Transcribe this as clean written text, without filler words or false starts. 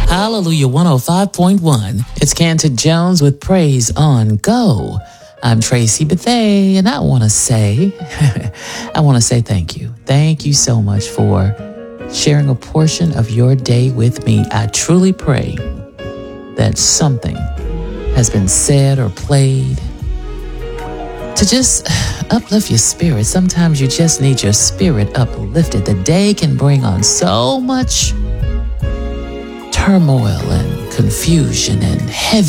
Hallelujah 105.1. It's Canton Jones with Praise on Go. I'm Tracy Bethea, and I want to say thank you. Thank you so much for sharing a portion of your day with me. I truly pray that something has been said or played to just uplift your spirit. Sometimes you just need your spirit uplifted. The day can bring on so much turmoil and confusion and heaviness